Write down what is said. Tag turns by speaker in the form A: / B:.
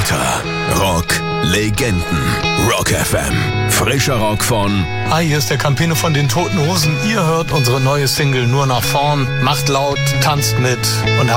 A: Alter, Rock, Legenden, Rock FM, frischer Rock von...
B: Hi, hier ist der Campino von den Toten Hosen. Ihr hört unsere neue Single Nur nach vorn. Macht laut, tanzt mit und